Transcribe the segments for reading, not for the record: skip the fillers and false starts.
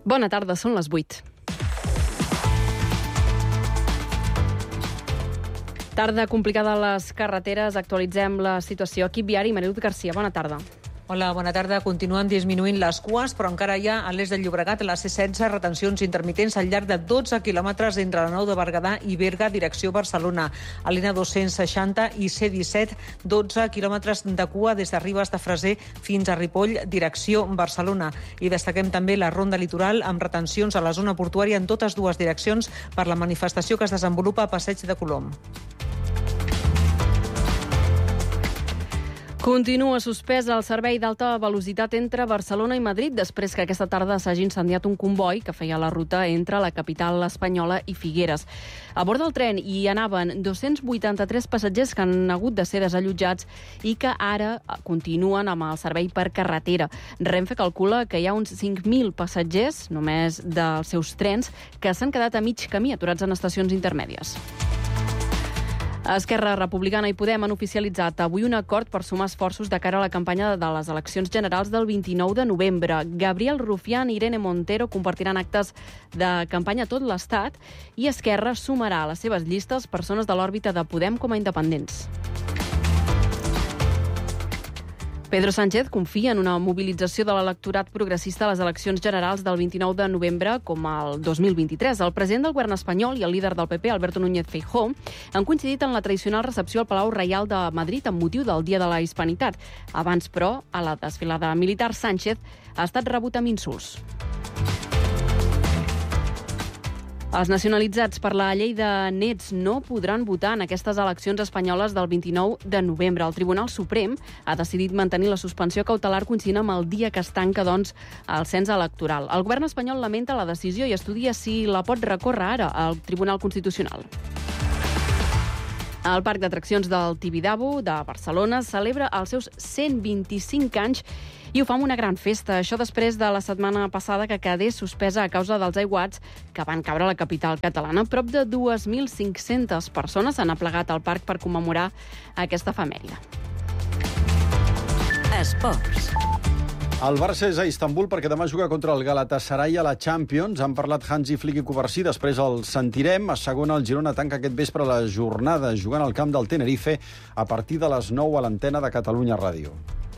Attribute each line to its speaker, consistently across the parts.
Speaker 1: Bona tarda, són les 8. Tarda complicada a les carreteres. Actualitzem la situació. Equip viari, Mariluz Garcia, bona tarda.
Speaker 2: Hola, bona tarda. Continuen disminuint les cues, però encara hi ha a l'est del Llobregat, a la C16, retencions intermitents al llarg de 12 quilòmetres entre la Nou de Berguedà i Berga, direcció Barcelona. A l'N 260 i C17, 12 quilòmetres de cua des de Ribes de Freser fins a Ripoll, direcció Barcelona. I destaquem també la ronda litoral amb retencions a la zona portuària en totes dues direccions per la manifestació que es desenvolupa a Passeig de Colom.
Speaker 1: Continua suspès el servei d'alta velocitat entre Barcelona i Madrid després que aquesta tarda s'hagi incendiat un comboi que feia la ruta entre la capital espanyola i Figueres. A bord del tren hi anaven 283 passatgers que han hagut de ser desallotjats i que ara continuen amb el servei per carretera. Renfe calcula que hi ha uns 5.000 passatgers, només dels seus trens, que s'han quedat a mig camí aturats en estacions intermèdies. Esquerra Republicana i Podem han oficialitzat avui un acord per sumar esforços de cara a la campanya de les eleccions generals del 29 de novembre. Gabriel Rufián i Irene Montero compartiran actes de campanya a tot l'Estat i Esquerra sumarà a les seves llistes persones de l'òrbita de Podem com a independents. Pedro Sánchez confia en una mobilització de l'electorat progressista a les eleccions generals del 29 de novembre com el 2023. El president del govern espanyol i el líder del PP, Alberto Núñez Feijóo, han coincidit en la tradicional recepció al Palau Reial de Madrid amb motiu del Dia de la Hispanitat. Abans, però, a la desfilada militar, Sánchez ha estat rebut amb insults. Els nacionalitzats per la llei de nets no podran votar en aquestes eleccions espanyoles del 29 de novembre. El Tribunal Suprem ha decidit mantenir la suspensió cautelar coincidint amb el dia que es tanca, doncs, el cens electoral. El govern espanyol lamenta la decisió i estudia si la pot recórrer ara al Tribunal Constitucional. El Parc d'Atraccions del Tibidabo de Barcelona celebra els seus 125 anys i ho fa amb una gran festa. Això després de la setmana passada que quedés suspesa a causa dels aiguats que van caure a la capital catalana. Prop de 2.500 persones s'han aplegat al parc per commemorar aquesta efemèride.
Speaker 3: Esports.
Speaker 4: El Barça és a Istanbul perquè demà juga contra el Galatasaray a la Champions. Han parlat Hansi Flick i Covarsí, després el sentirem. A segona, el Girona tanca aquest vespre la jornada jugant al camp del Tenerife a partir de les 9 a l'antena de Catalunya Ràdio.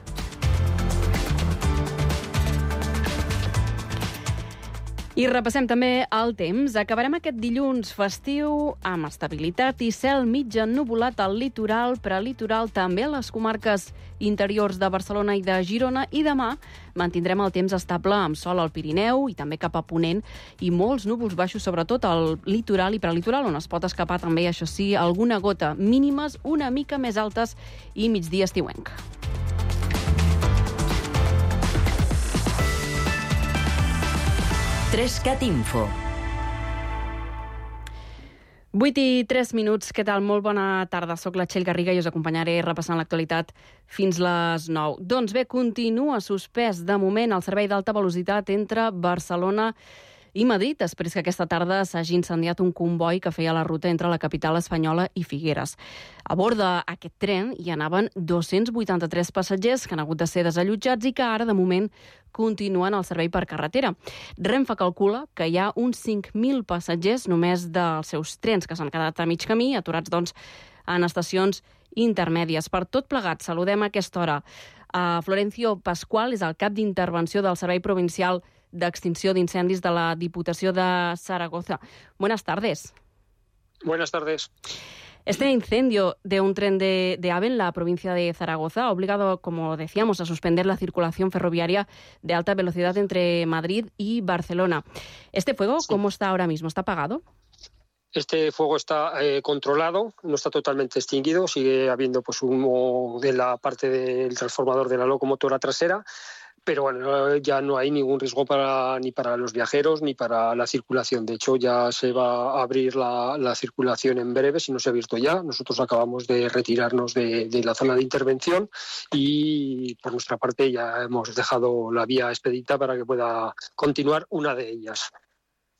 Speaker 1: I repassem també el temps. Acabarem aquest dilluns festiu amb estabilitat i cel mig ennuvolat al litoral, prelitoral, també a les comarques interiors de Barcelona i de Girona, i demà mantindrem el temps estable amb sol al Pirineu i també cap a Ponent i molts núvols baixos, sobretot al litoral i prelitoral, on es pot escapar també, això sí, alguna gota, mínimes una mica més altes i migdia estiuenc.
Speaker 3: Trescat Info.
Speaker 1: 8:03. Què tal? Molt bona tarda. Soc la Txell Garriga i us acompanyaré repassant l'actualitat fins les 9. Doncs bé, continua suspès de moment el servei d'alta velocitat entre Barcelona i Madrid, després que aquesta tarda s'hagi incendiat un comboi que feia la ruta entre la capital espanyola i Figueres. A bord d'aquest tren hi anaven 283 passatgers que han hagut de ser desallotjats i que ara, de moment, continuen el servei per carretera. Renfe calcula que hi ha uns 5.000 passatgers només dels seus trens que s'han quedat a mig camí, aturats, doncs, en estacions intermèdies. Per tot plegat, saludem a aquesta hora a Florencio Pascual, és el cap d'intervenció del Servei Provincial d'Extinció d'Incendis de la Diputació de Zaragoza. Buenas tardes.
Speaker 5: Buenas tardes.
Speaker 1: Este incendio de un tren de AVE en la provincia de Zaragoza ha obligado, como decíamos, a suspender la circulación ferroviaria de alta velocidad entre Madrid y Barcelona. ¿Este fuego cómo está ahora mismo? ¿Está apagado?
Speaker 5: Este fuego está controlado, no está totalmente extinguido, sigue habiendo pues humo de la parte del transformador de la locomotora trasera, pero bueno, ya no hay ningún riesgo ni para los viajeros ni para la circulación. De hecho, ya se va a abrir la circulación en breve, si no se ha abierto ya. Nosotros acabamos de retirarnos de la zona de intervención y por nuestra parte ya hemos dejado la vía expedita para que pueda continuar una de ellas.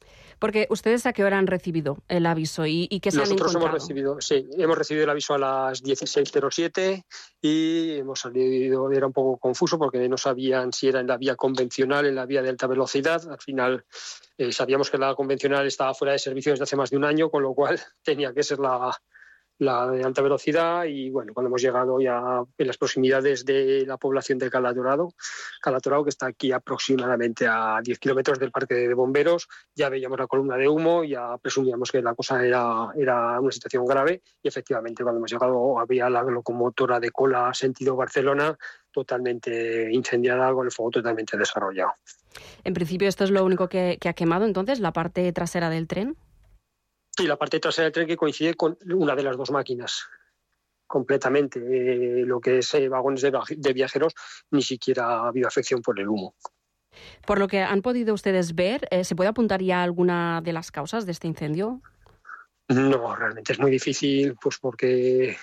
Speaker 1: Porque ustedes, ¿a qué hora han recibido el aviso y qué se han encontrado?
Speaker 5: Nosotros hemos recibido el aviso a las 16:07 y hemos salido, era un poco confuso porque no sabían si era en la vía convencional, en la vía de alta velocidad. Al final sabíamos que la convencional estaba fuera de servicio desde hace más de un año, con lo cual tenía que ser la de alta velocidad. Y bueno, cuando hemos llegado ya en las proximidades de la población de Calatorao, que está aquí aproximadamente a 10 kilómetros del parque de bomberos, ya veíamos la columna de humo, ya presumíamos que la cosa era una situación grave, y efectivamente cuando hemos llegado había la locomotora de cola sentido Barcelona totalmente incendiada, con el fuego totalmente desarrollado.
Speaker 1: En principio esto es lo único que ha quemado entonces, la parte trasera del tren.
Speaker 5: Y la parte trasera del tren, que coincide con una de las dos máquinas completamente. Lo que es vagones de viajeros, ni siquiera ha habido afección por el humo.
Speaker 1: Por lo que han podido ustedes ver, ¿se puede apuntar ya a alguna de las causas de este incendio?
Speaker 5: No, realmente es muy difícil, pues porque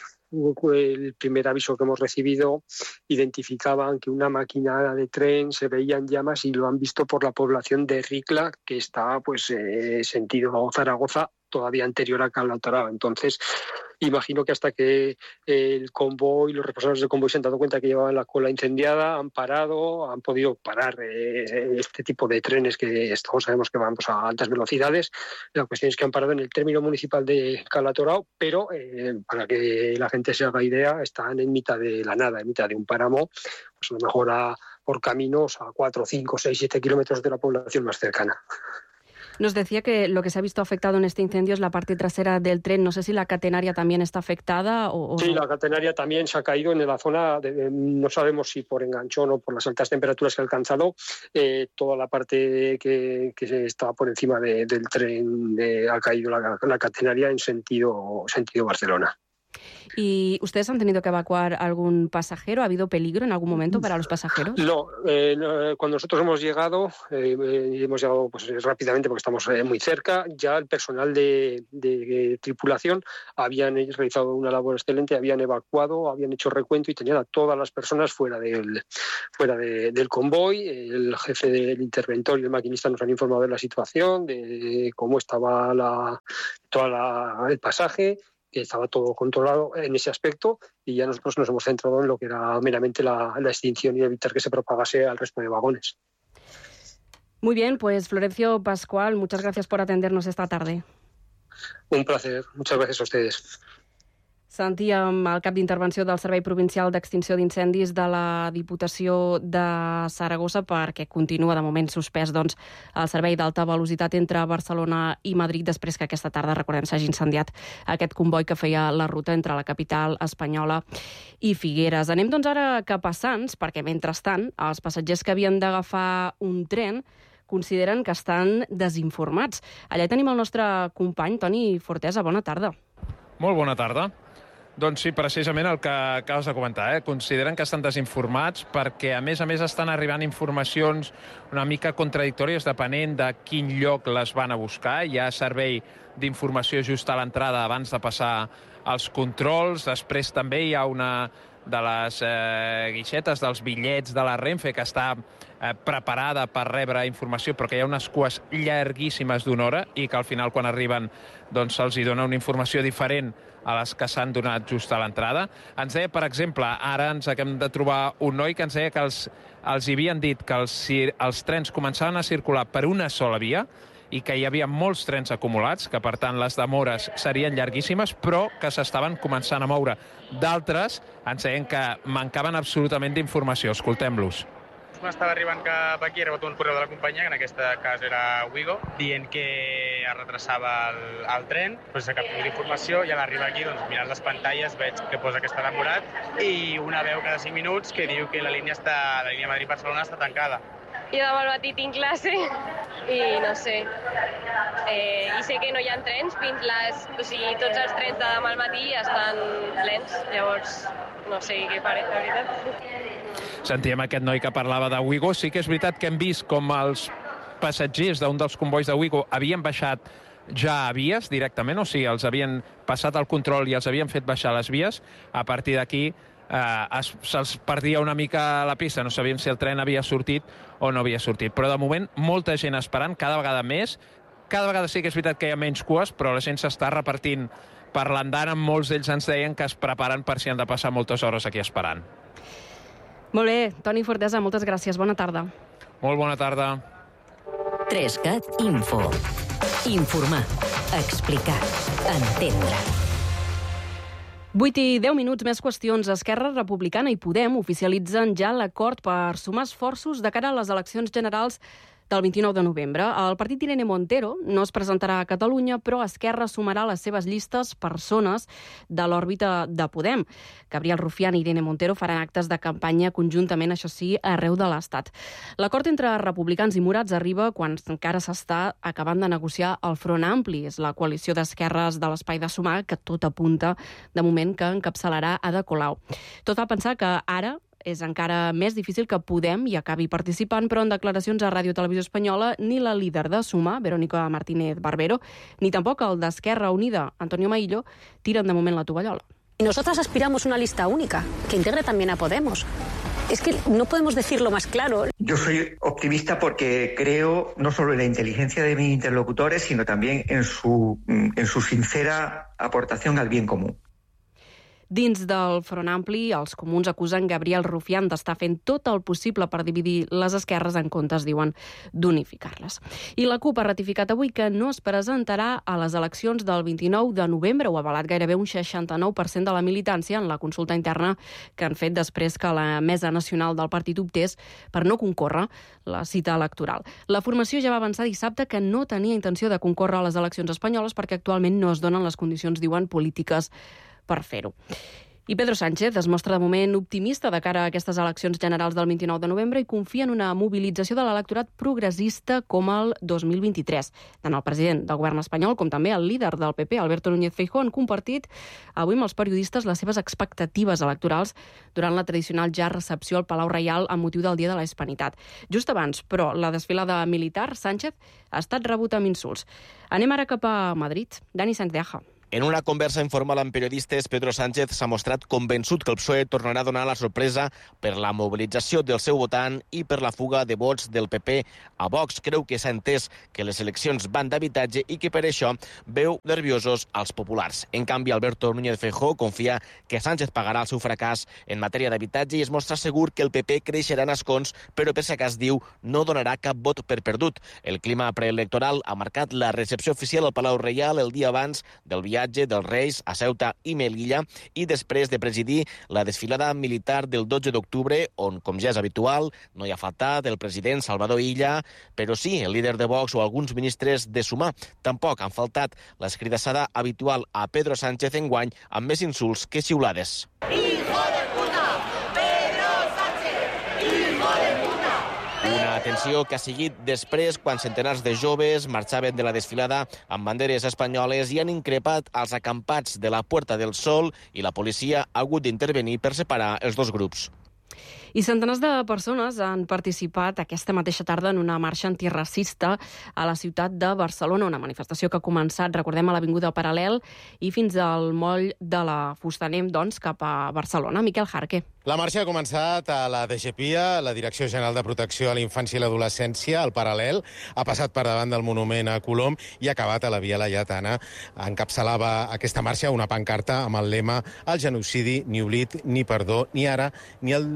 Speaker 5: el primer aviso que hemos recibido identificaban que una máquina de tren se veía en llamas y lo han visto por la población de Ricla, que está pues sentido Zaragoza, todavía anterior a Calatorao. Entonces, imagino que hasta que el convoy, los responsables del convoy se han dado cuenta que llevaban la cola incendiada, han podido parar este tipo de trenes que todos sabemos que van pues, a altas velocidades. La cuestión es que han parado en el término municipal de Calatorao, pero para que la gente se haga idea, están en mitad de la nada, en mitad de un páramo, pues a lo mejor por caminos a 4, 5, 6, 7 kilómetros de la población más cercana.
Speaker 1: Nos decía que lo que se ha visto afectado en este incendio es la parte trasera del tren. No sé si la catenaria también está afectada o...
Speaker 5: Sí, la catenaria también se ha caído en la zona, no sabemos si por enganchón o por las altas temperaturas que ha alcanzado. Toda la parte que estaba por encima del tren ha caído la catenaria en sentido Barcelona.
Speaker 1: ¿Y ustedes han tenido que evacuar algún pasajero? ¿Ha habido peligro en algún momento para los pasajeros?
Speaker 5: No, cuando nosotros hemos llegado pues, rápidamente porque estamos muy cerca. Ya el personal de tripulación habían realizado una labor excelente, habían evacuado, habían hecho recuento y tenían a todas las personas fuera del convoy. El jefe del interventor y el maquinista nos han informado de la situación, de cómo estaba el pasaje, que estaba todo controlado en ese aspecto, y ya nosotros nos hemos centrado en lo que era meramente la extinción y evitar que se propagase al resto de vagones.
Speaker 1: Muy bien, pues Florencio Pascual, muchas gracias por atendernos esta tarde.
Speaker 5: Un placer, muchas gracias a ustedes.
Speaker 1: Sentíem el cap d'intervenció del Servei Provincial d'Extinció d'Incendis de la Diputació de Saragossa, perquè continua de moment suspès el servei d'alta velocitat entre Barcelona i Madrid, després que aquesta tarda, recordem, s'hagi incendiat aquest comboi que feia la ruta entre la capital espanyola i Figueres. Anem ara cap a Sants, perquè mentrestant els passatgers que havien d'agafar un tren consideren que estan desinformats. Allà tenim el nostre company Toni Fortesa. Bona tarda.
Speaker 3: Molt bona tarda. Doncs sí, precisament el que acabes de comentar. Consideren que estan desinformats perquè, a més, estan arribant informacions una mica contradictòries depenent de quin lloc les van a buscar. Hi ha servei d'informació just a l'entrada abans de passar els controls. Després també hi ha una de les guixetes dels bitllets de la Renfe que està preparada per rebre informació, però que hi ha unes cues llarguíssimes d'una hora i que al final, quan arriben, doncs se'ls dona una informació diferent a les que s'han donat just a l'entrada. Ens deia, per exemple, ara ens acabem de trobar un noi que ens deia que els havien dit que els trens començaven a circular per una sola via i que hi havia molts trens acumulats, que per tant les demores serien llarguíssimes, però que s'estaven començant a moure. D'altres ens deien que mancaven absolutament d'informació. Escoltem-los.
Speaker 6: M'estava arribant cap aquí, he rebut un correu de la companyia, que en aquest cas era Wigo, dient que es retrasava el tren, sense cap tipus d'informació, i a l'arribar aquí, mirant les pantalles, veig que posa que està demorat, i una veu cada 5 minuts que diu que la línia Madrid-Barcelona està tancada.
Speaker 7: Jo demà al matí tinc classe i no sé, i sé que no hi ha trens fins tots els trens de demà al matí estan plens, llavors no sé què faré, la veritat.
Speaker 3: Sentíem aquest noi que parlava de Wigo. Sí que és veritat que hem vist com els passatgers d'un dels combois de Wigo havien baixat ja a vies directament, o sigui, els havien passat el control i els havien fet baixar les vies. A partir d'aquí se'ls perdia una mica la pista, no sabíem si el tren havia sortit o no havia sortit. Però de moment molta gent esperant, cada vegada més, Cada vegada sí que és veritat que hi ha menys cues, però la gent s'està repartint per l'andana. Molts d'ells ens deien que es preparen per si han de passar moltes hores aquí esperant.
Speaker 1: Molt bé, Toni Fortesa, moltes gràcies. Bona tarda.
Speaker 3: Molt bona tarda.
Speaker 8: 3CAT Info. Informar, explicar, entendre.
Speaker 1: 8 i 10 minuts, més qüestions. Esquerra Republicana i Podem oficialitzen ja l'acord per sumar esforços de cara a les eleccions generals del 29 de novembre. El partit d'Irene Montero no es presentarà a Catalunya, però Esquerra sumarà a les seves llistes persones de l'òrbita de Podem. Gabriel Rufián i Irene Montero faran actes de campanya conjuntament, això sí, arreu de l'Estat. L'acord entre republicans i morats arriba quan encara s'està acabant de negociar el Front Ampli. És la coalició d'esquerres de l'Espai de Sumar que tot apunta, de moment, que encapçalarà Ada Colau. Tot fa pensar que ara és encara més difícil que Podem hi acabi participant, però en declaracions a Ràdio Televisió Espanyola ni la líder de Sumar, Verónica Martínez Barbero, ni tampoc el d'Esquerra Unida, Antonio Maillo, tiren de moment la tovallola.
Speaker 9: Nosotras aspiramos a una lista única, que integre también a Podemos. Es que no podemos decirlo más claro.
Speaker 10: Yo soy optimista porque creo no solo en la inteligencia de mis interlocutores, sino también en su sincera aportación al bien común.
Speaker 1: Dins del Front Ampli, els comuns acusen Gabriel Rufián d'estar fent tot el possible per dividir les esquerres en comptes, diuen, d'unificar-les. I la CUP ha ratificat avui que no es presentarà a les eleccions del 29 de novembre. Ho ha avalat gairebé un 69% de la militància en la consulta interna que han fet després que la Mesa Nacional del partit optés per no concórrer la cita electoral. La formació ja va avançar dissabte que no tenia intenció de concórrer a les eleccions espanyoles perquè actualment no es donen les condicions, diuen, polítiques per fer-ho. I Pedro Sánchez es mostra de moment optimista de cara a aquestes eleccions generals del 29 de novembre i confia en una mobilització de l'electorat progressista com el 2023. Tant el president del govern espanyol com també el líder del PP, Alberto Núñez Feijóo, han compartit avui amb els periodistes les seves expectatives electorals durant la tradicional ja recepció al Palau Reial amb motiu del Dia de la Hispanitat. Just abans, però, la desfilada militar, Sánchez ha estat rebut amb insults. Anem ara cap a Madrid. Dani Sánchez de Aja.
Speaker 11: En una conversa informal amb periodistes, Pedro Sánchez s'ha mostrat convençut que el PSOE tornarà a donar la sorpresa per la mobilització del seu votant i per la fuga de vots del PP a Vox. Creu que s'ha entès que les eleccions van d'habitatge i que per això veu nerviosos als populars. En canvi, Alberto Núñez Feijóo confia que Sánchez pagarà el seu fracàs en matèria d'habitatge i es mostra segur que el PP creixerà en escons, però per si acas diu no donarà cap vot per perdut. El clima preelectoral ha marcat la recepció oficial al Palau Reial el dia abans del viatge dels Reis a Ceuta i Melilla i després de presidir la desfilada militar del 12 d'octubre, on, com ja és habitual, no hi ha faltat el president Salvador Illa, però sí el líder de Vox o alguns ministres de Sumar. Tampoc han faltat l'escridassada habitual a Pedro Sánchez enguany amb més insults que xiulades. Hijo de puta! Pedro Sánchez! Hijo de puta! Una atenció que ha seguit després quan centenars de joves marxaven de la desfilada amb banderes espanyoles i han increpat els acampats de la Puerta del Sol i la policia ha hagut d'intervenir per separar els dos grups.
Speaker 1: I centenars de persones han participat aquesta mateixa tarda en una marxa antiracista a la ciutat de Barcelona, una manifestació que ha començat, recordem, a l'Avinguda Paral·lel i fins al moll de la Fusta. Anem, doncs, cap a Barcelona. Miquel Jarque.
Speaker 12: La marxa ha començat a la DGPIA, la Direcció General de Protecció a la Infància i l'Adolescència, al Paral·lel, ha passat per davant del monument a Colom i ha acabat a la Via Laietana. Encapçalava aquesta marxa una pancarta amb el lema «El genocidi, ni oblit, ni perdó, ni ara, ni el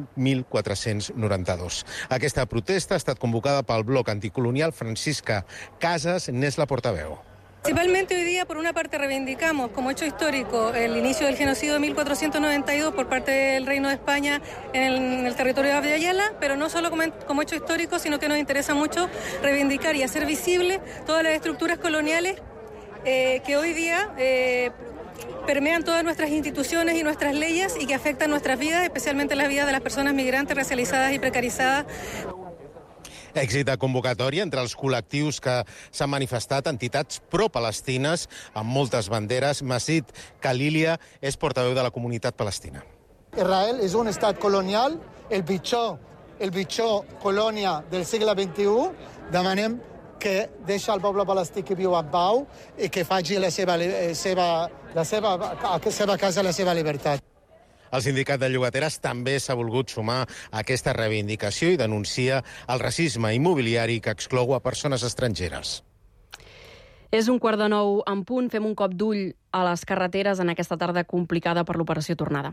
Speaker 12: 1492». Aquesta protesta ha estat convocada pel bloc anticolonial. Francisca Casas n'és la portaveu.
Speaker 13: Principalmente hoy día, por una parte, reivindicamos como hecho histórico el inicio del genocidio de 1492 por parte del Reino de España en el territorio de Abya Yala, pero no solo como hecho histórico, sino que nos interesa mucho reivindicar y hacer visible todas las estructuras coloniales que hoy día permean todas nuestras instituciones y nuestras leyes y que afectan nuestras vidas, especialmente las vidas de las personas migrantes, racializadas y precarizadas.
Speaker 12: Èxit de convocatòria entre els col·lectius que s'han manifestat, entitats pro-palestines amb moltes banderes. Masid Khalilia és portaveu de la comunitat palestina.
Speaker 14: Israel és un estat colonial, el pitjor colònia del segle XXI. Demanem que deixa el poble palestí que viu en pau i que faci a la seva casa la seva llibertat.
Speaker 12: El sindicat de llogateres també s'ha volgut sumar a aquesta reivindicació i denuncia el racisme immobiliari que exclou a persones estrangeres.
Speaker 1: És 8:45 en punt. Fem un cop d'ull a les carreteres en aquesta tarda complicada per l'operació tornada.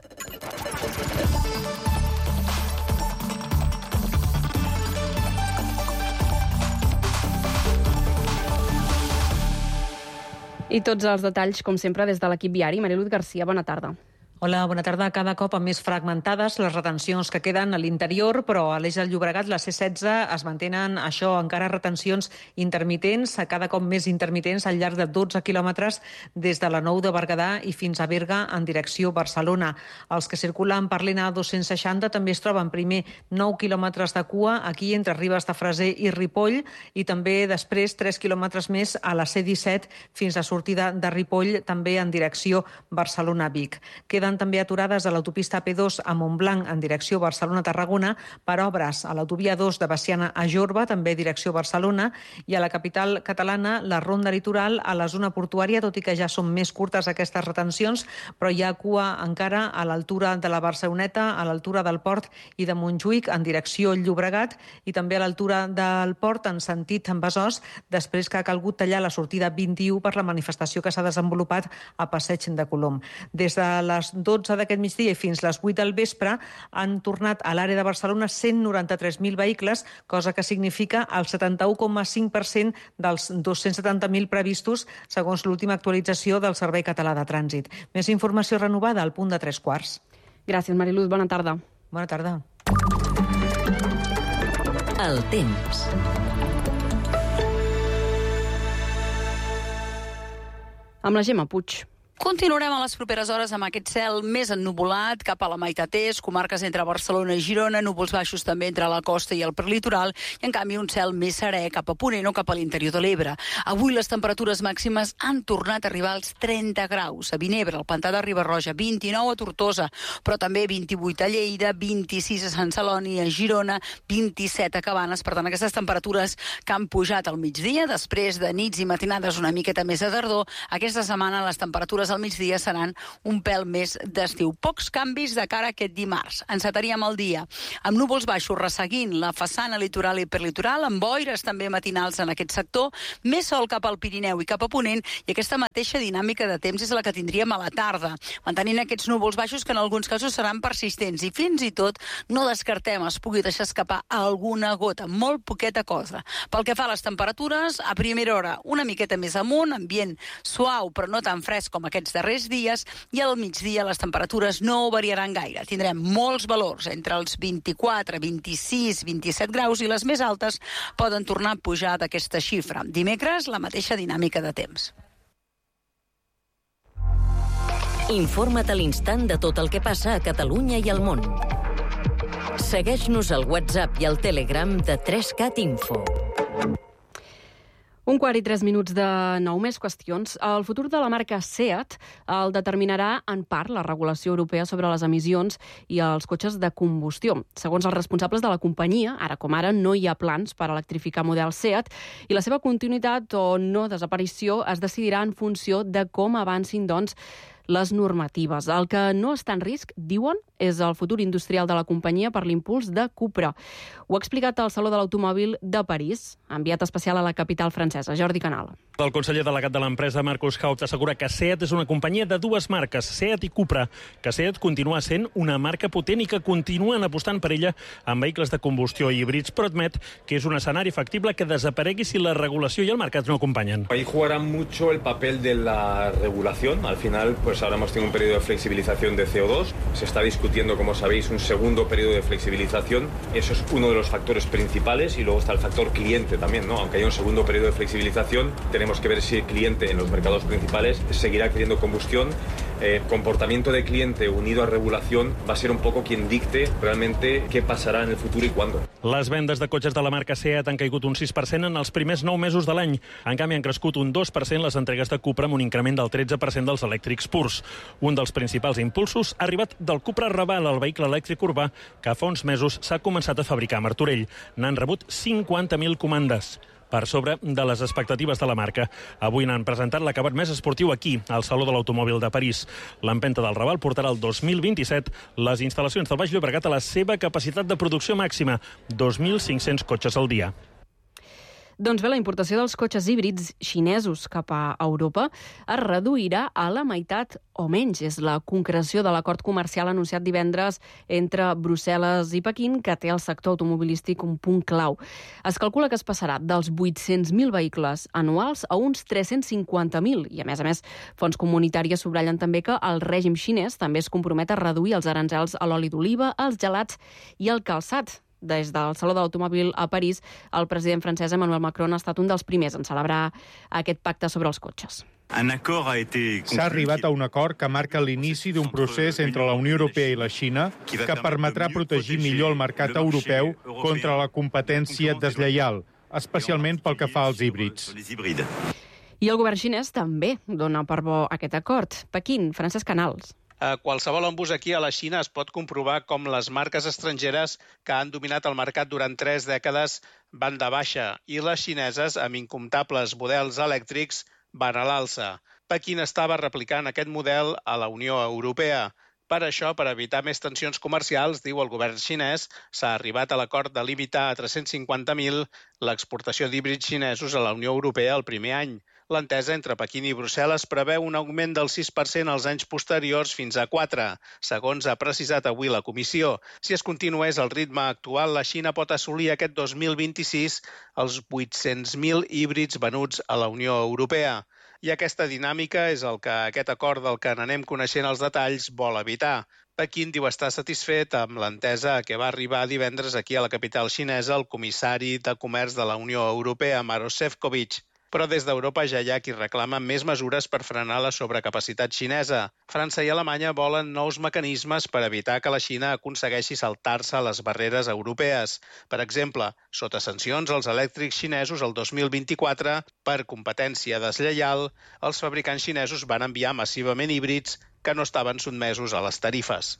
Speaker 1: I tots els detalls, com sempre, des de l'equip viari. Mariluz Garcia, bona tarda.
Speaker 2: Hola, bona tarda. Cada cop amb més fragmentades les retencions que queden a l'interior, però a l'eix del Llobregat, la C16, es mantenen encara retencions intermitents, cada cop més intermitents, al llarg de 12 quilòmetres des de la Nou de Berguedà i fins a Berga en direcció Barcelona. Els que circulen per l'ENA 260 també es troben primer 9 quilòmetres de cua aquí entre Ribes de Freser i Ripoll i també després 3 quilòmetres més a la C17 fins a sortida de Ripoll, també en direcció Barcelona-Vic. Queden també aturades a l'autopista P2 a Montblanc en direcció Barcelona-Tarragona per obres a l'autovia 2 de Baciana a Jorba, també direcció Barcelona, i a la capital catalana la ronda litoral a la zona portuària, tot i que ja són més curtes aquestes retencions, però hi ha cua encara a l'altura de la Barceloneta, a l'altura del Port i de Montjuïc en direcció Llobregat i també a l'altura del Port en sentit Besòs, després que ha calgut tallar la sortida 21 per la manifestació que s'ha desenvolupat a Passeig de Colom. Des de les 12 d'aquest migdia i fins les 8 del vespre han tornat a l'àrea de Barcelona 193.000 vehicles, cosa que significa el 71,5% dels 270.000 previstos segons l'última actualització del Servei Català de Trànsit. Més informació renovada al punt de 3:15.
Speaker 1: Gràcies, Mariluz. Bona tarda.
Speaker 2: Bona tarda.
Speaker 8: El temps.
Speaker 1: Amb la Gemma Puig.
Speaker 15: Continuarem a les properes hores amb aquest cel més ennuvolat cap a la meitat est, comarques entre Barcelona i Girona, núvols baixos també entre la costa i el prelitoral, i en canvi un cel més serè cap a ponent o cap a l'interior de l'Ebre. Avui les temperatures màximes han tornat a arribar als 30 graus. A Vinebre, al Pantà de Riba-roja, 29 a Tortosa, però també 28 a Lleida, 26 a Sant Celoni, a Girona, 27 a Cabanes. Per tant, aquestes temperatures que han pujat al migdia, després de nits i matinades una miqueta més de tardor, aquesta setmana les temperatures al migdia seran un pèl més d'estiu. Pocs canvis de cara a aquest dimarts. Encetaríem el dia amb núvols baixos resseguint la façana litoral i perlitoral, amb boires també matinals en aquest sector, més sol cap al Pirineu i cap a Ponent, i aquesta mateixa dinàmica de temps és la que tindríem a la tarda, mantenint aquests núvols baixos que en alguns casos seran persistents i fins i tot no descartem es pugui deixar escapar alguna gota, molt poqueta cosa. Pel que fa a les temperatures, a primera hora una miqueta més amunt, ambient suau però no tan fresc com aquests darrers dies, i al migdia les temperatures no variaran gaire. Tindrem molts valors entre els 24, 26, 27 graus i les més altes poden tornar a pujar d'aquesta xifra. Dimecres, la mateixa dinàmica de temps.
Speaker 8: Informa't a l'instant de tot el que passa a Catalunya i al món. Segueix-nos al WhatsApp i al Telegram de 3CAT Info.
Speaker 1: 1:03 de 9, més qüestions. El futur de la marca SEAT el determinarà en part la regulació europea sobre les emissions i els cotxes de combustió. Segons els responsables de la companyia, ara com ara no hi ha plans per electrificar model SEAT i la seva continuïtat o no desaparició es decidirà en funció de com avancin, doncs, les normatives. El que no està en risc, diuen, és el futur industrial de la companyia per l'impuls de Cupra. Ho ha explicat al Saló de l'Automòbil de París, enviat especial a la capital francesa, Jordi Canal.
Speaker 16: El conseller delegat de l'empresa, Markus Haut, assegura que SEAT és una companyia de dues marques, SEAT i Cupra, que SEAT continua sent una marca potent i que continuen apostant per ella en vehicles de combustió i híbrids, però admet que és un escenari factible que desaparegui si la regulació i el mercat no acompanyen.
Speaker 17: Ahí jugará mucho el papel de la regulación. Al final, pues ahora hemos tenido un periodo de flexibilización de CO2. Se está discutiendo, como sabéis, un segundo periodo de flexibilización. Eso es uno de los factores principales y luego está el factor cliente también, ¿no? Aunque haya un segundo periodo de flexibilización, tenemos que ver si el cliente en los mercados principales seguirá queriendo combustión. Comportamiento de cliente unido a regulación va a ser un poco quien dicte realmente qué pasará en el futuro y cuándo.
Speaker 16: Les vendes de cotxes de la marca SEAT han caigut un 6% en els primers 9 mesos de l'any. En canvi, han crescut un 2% les entregues de Cupra amb un increment del 13% dels elèctrics purs. Un dels principals impulsos ha arribat del Cupra Raval, el vehicle elèctric urbà, que fa uns mesos s'ha començat a fabricar a Martorell. N'han rebut 50.000 comandes, per sobre de les expectatives de la marca. Avui n'han presentat l'acabat més esportiu aquí, al Saló de l'Automòbil de París. L'empenta del Raval portarà el 2027 les instal·lacions del Baix Llobregat a la seva capacitat de producció màxima, 2.500 cotxes al dia.
Speaker 1: Doncs bé, la importació dels cotxes híbrids xinesos cap a Europa es reduirà a la meitat o menys. És la concreció de l'acord comercial anunciat divendres entre Brussel·les i Pequín, que té el sector automobilístic un punt clau. Es calcula que es passarà dels 800.000 vehicles anuals a uns 350.000. I, a més, fonts comunitàries subratllen també que el règim xinès també es compromet a reduir els aranzels a l'oli d'oliva, als gelats i al calçat. Des del Saló de l'Automòbil a París, el president francès Emmanuel Macron ha estat un dels primers en celebrar aquest pacte sobre els cotxes.
Speaker 18: S'ha arribat a un acord que marca l'inici d'un procés entre la Unió Europea i la Xina que permetrà protegir millor el mercat europeu contra la competència deslleial, especialment pel que fa als híbrids.
Speaker 1: I el govern xinès també dona per bo aquest acord. Pequín, Francesc Canals.
Speaker 19: A qualsevol embús aquí a la Xina es pot comprovar com les marques estrangeres que han dominat el mercat durant 3 dècades van de baixa i les xineses, amb incomptables models elèctrics, van a l'alça. Pequín estava replicant aquest model a la Unió Europea. Per això, per evitar més tensions comercials, diu el govern xinès, s'ha arribat a l'acord de limitar a 350.000 l'exportació d'híbrids xinesos a la Unió Europea el primer any. L'entesa entre Pequín i Brussel·les preveu un augment del 6% als anys posteriors fins a 4%, segons ha precisat avui la Comissió. Si es continués el ritme actual, la Xina pot assolir aquest 2026 els 800.000 híbrids venuts a la Unió Europea. I aquesta dinàmica és el que aquest acord del que n'anem coneixent els detalls vol evitar. Pequín diu estar satisfet amb l'entesa a què va arribar divendres aquí a la capital xinesa el comissari de Comerç de la Unió Europea, Maroš Šefčovič. Però des d'Europa ja hi ha qui reclama més mesures per frenar la sobrecapacitat xinesa. França i Alemanya volen nous mecanismes per evitar que la Xina aconsegueixi saltar-se les barreres europees. Per exemple, sota sancions als elèctrics xinesos el 2024, per competència deslleial, els fabricants xinesos van enviar massivament híbrids que no estaven sotmesos a les tarifes.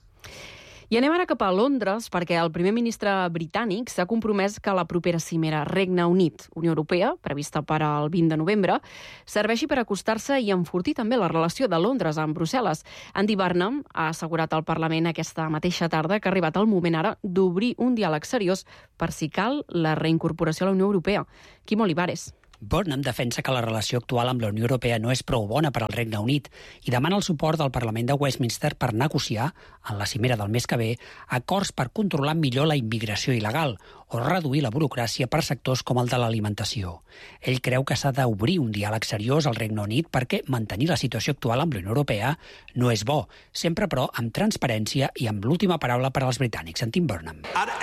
Speaker 1: I anem ara cap a Londres, perquè el primer ministre britànic s'ha compromès que la propera cimera Regne Unit-Unió Europea, prevista per al 20 de novembre, serveixi per acostar-se i enfortir també la relació de Londres amb Brussel·les. Andy Burnham ha assegurat al Parlament aquesta mateixa tarda que ha arribat el moment ara d'obrir un diàleg seriós per si cal la reincorporació a la Unió Europea. Quim Olivares.
Speaker 20: Burnham defensa que la relació actual amb la Unió Europea no és prou bona per al Regne Unit i demana el suport del Parlament de Westminster per negociar, en la cimera del mes que ve, acords per controlar millor la immigració il·legal o reduir la burocràcia per sectors com el de l'alimentació. Ell creu que s'ha d'obrir un diàleg seriós al Regne Unit perquè mantenir la situació actual amb la Unió Europea no és bo, sempre però amb transparència i amb l'última paraula per als britànics. Sentim Burnham.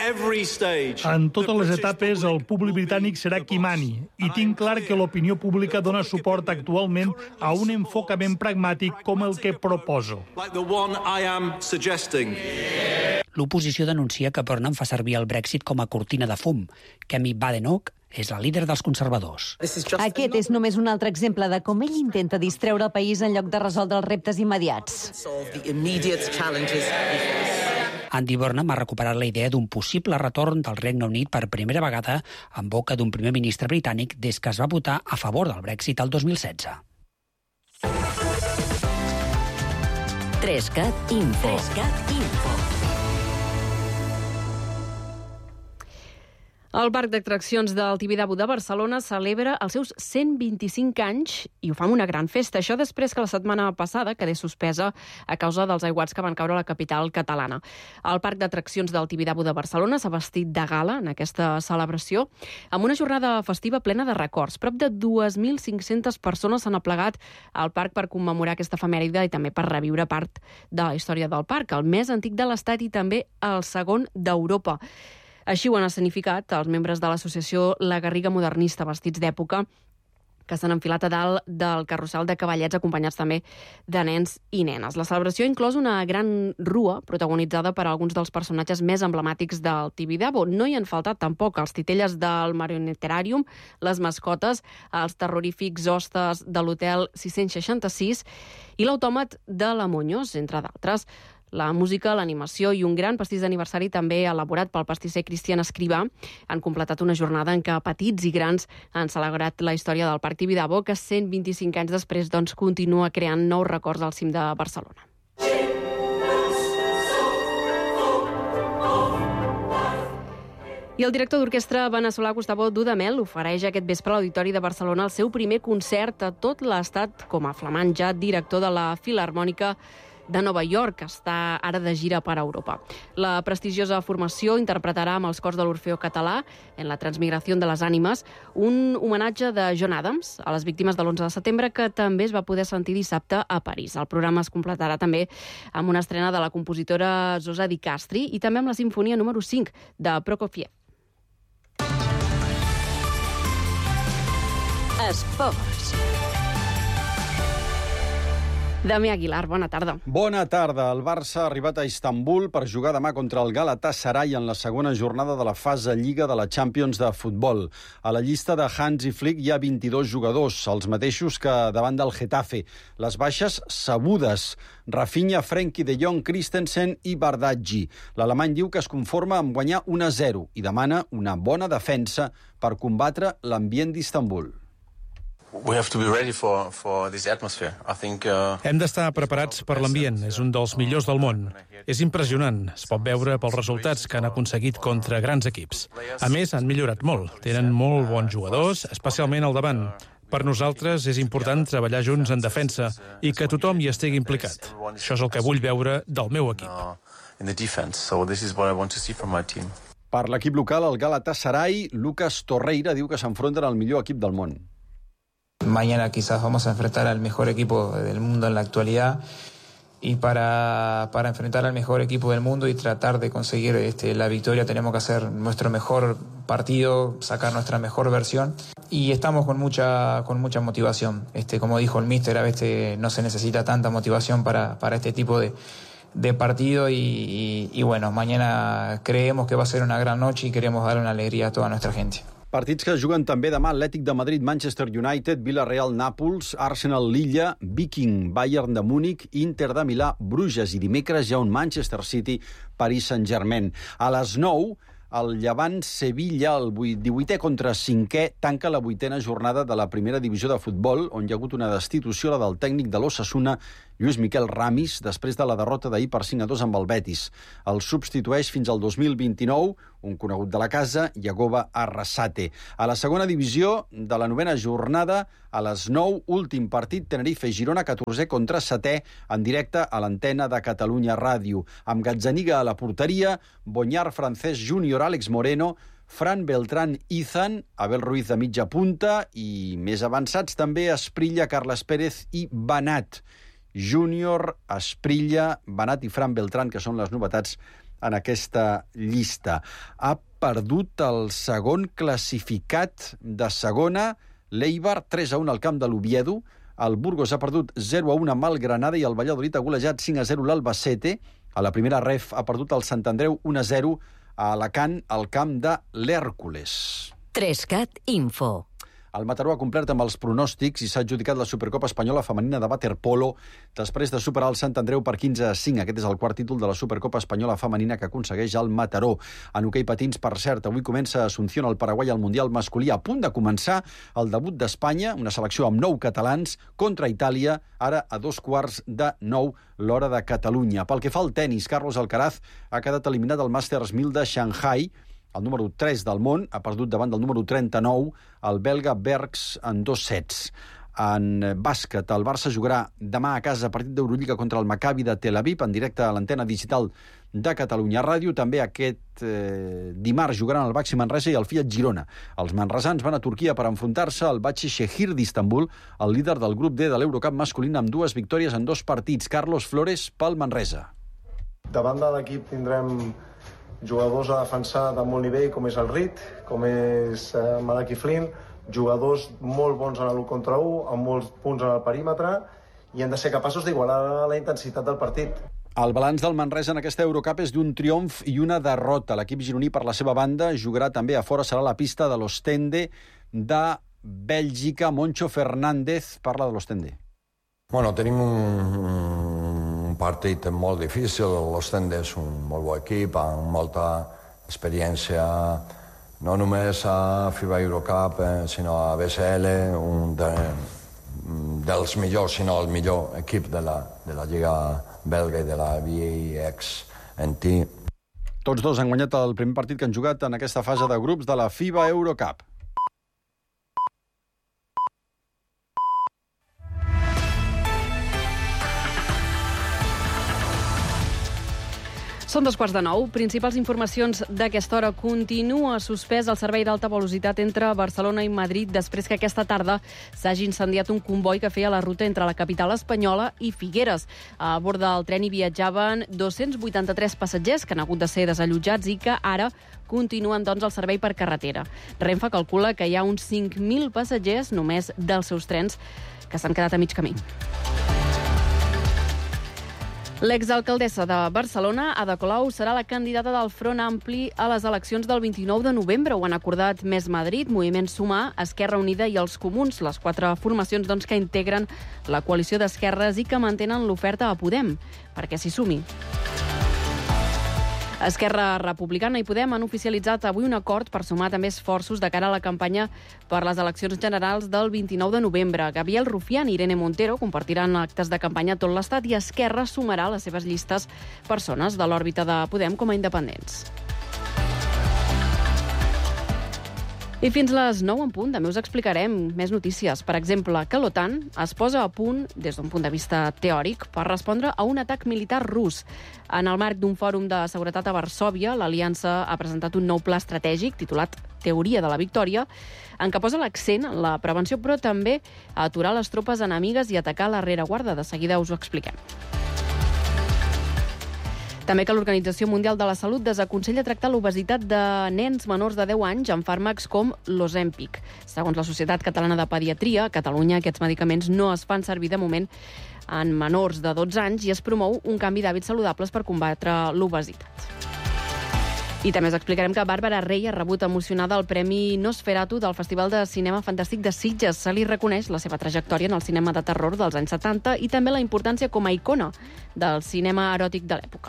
Speaker 21: En totes les etapes el públic britànic serà qui mani i tinc clar que l'opinió pública dona suport actualment a un enfocament pragmàtic com el que proposo.
Speaker 20: L'oposició denuncia que Burnham fa servir el Brexit com a cortina de fum. Kemi Badenoch és la líder dels conservadors.
Speaker 22: Aquest és només un altre exemple de com ell intenta distreure el país en lloc de resoldre els reptes immediats.
Speaker 20: Andy Burnham ha recuperat la idea d'un possible retorn del Regne Unit per primera vegada en boca d'un primer ministre britànic des que es va votar a favor del Brexit el 2016.
Speaker 8: 3CAT Info.
Speaker 1: El Parc d'Atraccions del Tibidabo de Barcelona celebra els seus 125 anys i ho fa amb una gran festa. Això després que la setmana passada quedés suspesa a causa dels aiguats que van caure a la capital catalana. El Parc d'Atraccions del Tibidabo de Barcelona s'ha vestit de gala en aquesta celebració amb una jornada festiva plena de records. Prop de 2.500 persones s'han aplegat al parc per commemorar aquesta efemèride i també per reviure part de la història del parc, el més antic de l'Estat i també el segon d'Europa. Així ho han escenificat els membres de l'associació La Garriga Modernista, vestits d'època, que s'han enfilat a dalt del carrusel de cavallets acompanyats també de nens i nenes. La celebració ha inclòs una gran rua protagonitzada per alguns dels personatges més emblemàtics del Tibidabo. No hi han faltat tampoc els titelles del Marioneteràrium, les mascotes, els terrorífics hostes de l'Hotel 666 i l'autòmat de la Muñoz, entre d'altres. La música, l'animació i un gran pastís d'aniversari també elaborat pel pastisser Cristian Escrivà han completat una jornada en què petits i grans han celebrat la història del Parc Tibidabo, que 125 anys després continua creant nous records al cim de Barcelona. I el director d'orquestra veneçolà Gustavo Dudamel ofereix aquest vespre a l'Auditori de Barcelona el seu primer concert a tot l'Estat com a flamant ja director de la Filharmònica de Nova York, que està ara de gira per Europa. La prestigiosa formació interpretarà amb els cors de l'Orfeó Català, en la Transmigració de les Ànimes, un homenatge de John Adams a les víctimes de l'11 de setembre, que també es va poder sentir dissabte a París. El programa es completarà també amb una estrena de la compositora Zosa Di Castri i també amb la Simfonia número 5 de Prokofiev.
Speaker 8: Esports.
Speaker 1: Damià Aguilar, bona tarda.
Speaker 4: Bona tarda. El Barça ha arribat a Istanbul per jugar demà contra el Galatasaray en la segona jornada de la fase Lliga de la Champions de futbol. A la llista de Hansi Flick hi ha 22 jugadors, els mateixos que davant del Getafe. Les baixes sabudes: Rafinha, Frenkie de Jong, Christensen i Bardghji. L'alemany diu que es conforma amb guanyar 1-0 i demana una bona defensa per combatre l'ambient d'Istanbul.
Speaker 5: Hem d'estar preparats per l'ambient. És un dels millors del món. És impressionant. Es pot veure pels resultats que han aconseguit contra grans equips. A més, han millorat molt. Tenen molt bons jugadors, especialment al davant. Per nosaltres és important treballar junts en defensa i que tothom hi estigui implicat. Això és el que vull veure del meu equip.
Speaker 4: Per l'equip local, el Galatasaray, Lucas Torreira diu que s'enfronten al millor equip del món.
Speaker 23: Mañana quizás vamos a enfrentar al mejor equipo del mundo en la actualidad y para enfrentar al mejor equipo del mundo y tratar de conseguir la victoria tenemos que hacer nuestro mejor partido, sacar nuestra mejor versión y estamos con mucha motivación. Como dijo el míster, a veces no se necesita tanta motivación para este tipo de partido y bueno, mañana creemos que va a ser una gran noche y queremos dar una alegría a toda nuestra gente.
Speaker 4: Partits que juguen també demà: Atlètic de Madrid, Manchester United, Villarreal, Nàpols, Arsenal, Lilla, Viking, Bayern de Múnich, Inter de Milà, Bruges i dimecres hi ha un Manchester City, Paris Saint-Germain. A les 9, el Llevant-Sevilla, el 18è contra 5è, tanca la 8ª jornada de la primera divisió de futbol, on hi ha hagut una destitució, la del tècnic de l'Osasuna, Lluís Miquel Ramis, després de la derrota d'ahir per 5-2 amb el Betis. El substitueix fins al 2029 un conegut de la casa, Yagoba Arrasate. A la segona divisió de la 9ª jornada, a les 9, últim partit, Tenerife-Girona, 14è contra 7è, en directe a l'antena de Catalunya Ràdio. Amb Gazzaniga a la porteria, Bonyar, Francesc Júnior, Àlex Moreno, Fran Beltrán, Izan, Abel Ruiz de mitja punta i més avançats també Esprilla, Carles Pérez i Banat. Júnior, Esprilla, Banat i Fran Beltrán, que són les novetats en aquesta llista. Ha perdut el segon classificat de segona, l'Eibar, 3-1 al camp de l'Oviedo. El Burgos ha perdut 0-1 amb el Granada i el Valladolid ha golejat 5-0 l'Albacete. A la primera ref ha perdut el Sant Andreu 1-0 a Alacant, al camp de l'Hèrcules.
Speaker 8: 3CAT Info.
Speaker 4: El Mataró ha complert amb els pronòstics i s'ha adjudicat la Supercopa Espanyola Femenina de Waterpolo després de superar el Sant Andreu per 15-5. Aquest és el quart títol de la Supercopa Espanyola Femenina que aconsegueix el Mataró. En hoquei patins, per cert, avui comença a Asunción, al Paraguai, el Mundial masculí. A punt de començar el debut d'Espanya, una selecció amb 9 catalans, contra Itàlia, ara a 8:45 l'hora de Catalunya. Pel que fa al tenis, Carlos Alcaraz ha quedat eliminat del Masters 1000 de Shanghai. El número 3 del món ha perdut davant del número 39, el belga Bergs, en 2 sets. En bàsquet, el Barça jugarà demà a casa partit d'Eurolliga contra el Maccabi de Tel Aviv, en directe a l'antena digital de Catalunya Ràdio. També aquest dimarts jugaran el Baxi Manresa i el Fiat Girona. Els manresans van a Turquia per enfrontar-se al Baxi Shehir d'Istanbul, el líder del grup D de l'Eurocup masculina, amb 2 victòries en 2 partits. Carlos Flores, pel Manresa.
Speaker 24: Davant de l'equip tindrem jugadors a defensar de molt nivell, com és el Rit, com és Malaki Flynn, jugadors molt bons en l'1 contra 1, amb molts punts en el perímetre, i hem de ser capaços d'igualar la intensitat del partit.
Speaker 4: El balanç del Manresa en aquesta Eurocup és d'un triomf i una derrota. L'equip gironí, per la seva banda, jugarà també a fora, serà la pista de l'Ostende de Bèlgica. Moncho Fernández parla de l'Ostende.
Speaker 25: Bueno, tenim un partit molt difícil. L'Ostende és un molt bon equip, amb molta experiència, no només a FIBA Eurocup, sinó a BCL, un dels millors, sinó el millor equip de la Lliga belga i de la VXNT.
Speaker 4: Tots dos han guanyat el primer partit que han jugat en aquesta fase de grups de la FIBA Eurocup.
Speaker 1: Són 2:15. Principals informacions d'aquesta hora. Continua suspès el servei d'alta velocitat entre Barcelona i Madrid després que aquesta tarda s'hagi incendiat un comboi que feia la ruta entre la capital espanyola i Figueres. A bord del tren hi viatjaven 283 passatgers que han hagut de ser desallotjats i que ara continuen, doncs, el servei per carretera. Renfe calcula que hi ha uns 5.000 passatgers només dels seus trens que s'han quedat a mig camí. L'exalcaldessa de Barcelona, Ada Colau, serà la candidata del Front Ampli a les eleccions del 29 de novembre. Ho han acordat Més Madrid, Moviment Sumar, Esquerra Unida i els Comuns, les 4 formacions que integren la coalició d'esquerres i que mantenen l'oferta a Podem, perquè s'hi sumi. Esquerra Republicana i Podem han oficialitzat avui un acord per sumar també esforços de cara a la campanya per les eleccions generals del 29 de novembre. Gabriel Rufián i Irene Montero compartiran actes de campanya a tot l'Estat i Esquerra sumarà a les seves llistes persones de l'òrbita de Podem com a independents. I fins les 9 en punt també us explicarem més notícies. Per exemple, que l'OTAN es posa a punt, des d'un punt de vista teòric, per respondre a un atac militar rus. En el marc d'un fòrum de seguretat a Varsòvia, l'Aliança ha presentat un nou pla estratègic titulat Teoria de la Victòria, en què posa l'accent en la prevenció, però també a aturar les tropes enemigues i atacar la rereguarda. De seguida us ho expliquem. També que l'Organització Mundial de la Salut desaconsella tractar l'obesitat de nens menors de 10 anys amb fàrmacs com l'Ozempic. Segons la Societat Catalana de Pediatria, a Catalunya aquests medicaments no es fan servir de moment en menors de 12 anys i es promou un canvi d'hàbits saludables per combatre l'obesitat. I també us explicarem que Bàrbara Rey ha rebut emocionada el Premi Nosferatu del Festival de Cinema Fantàstic de Sitges. Se li reconeix la seva trajectòria en el cinema de terror dels anys 70 i també la importància com a icona del cinema eròtic de l'època.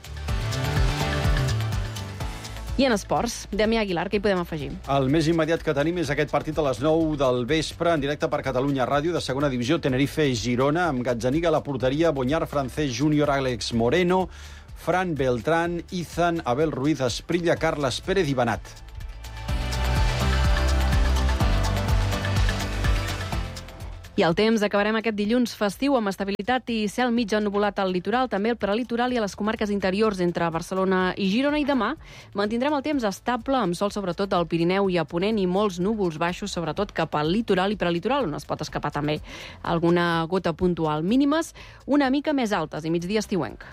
Speaker 1: I en esports, Damià Aguilar, què hi podem afegir?
Speaker 4: El més immediat que tenim és aquest partit a les 9 del vespre, en directe per Catalunya Ràdio, de segona divisió, Tenerife-Girona, amb Gazzaniga a la porteria, Bonyar, Francesc Júnior, Àlex Moreno, Fran Beltrán, Izan, Abel Ruiz, Esprilla, Carles Pérez i Benat.
Speaker 1: I el temps, acabarem aquest dilluns festiu amb estabilitat i cel mig ennuvolat al litoral, també al prelitoral i a les comarques interiors entre Barcelona i Girona. I demà mantindrem el temps estable, amb sol sobretot al Pirineu i a Ponent i molts núvols baixos, sobretot cap al litoral i prelitoral, on es pot escapar també alguna gota puntual. Mínimes una mica més altes i migdia estiuenc.